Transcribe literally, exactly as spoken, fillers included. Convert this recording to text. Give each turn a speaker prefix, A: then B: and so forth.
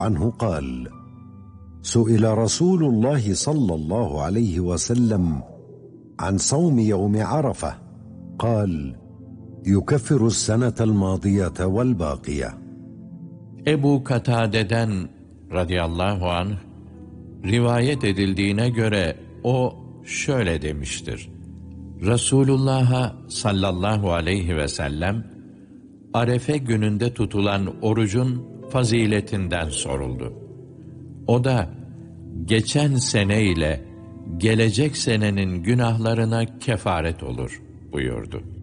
A: عنه قال: سئل رسول الله صلى الله عليه وسلم عن صوم يوم عرفة قال: يكفر السنة الماضية والباقية.
B: Ebu Katade'den radıyallahu anh rivayet edildiğine göre o şöyle demiştir: Resulullah'a sallallahu aleyhi ve sellem Arefe gününde tutulan orucun faziletinden soruldu. O da geçen sene ile gelecek senenin günahlarına kefaret olur buyurdu.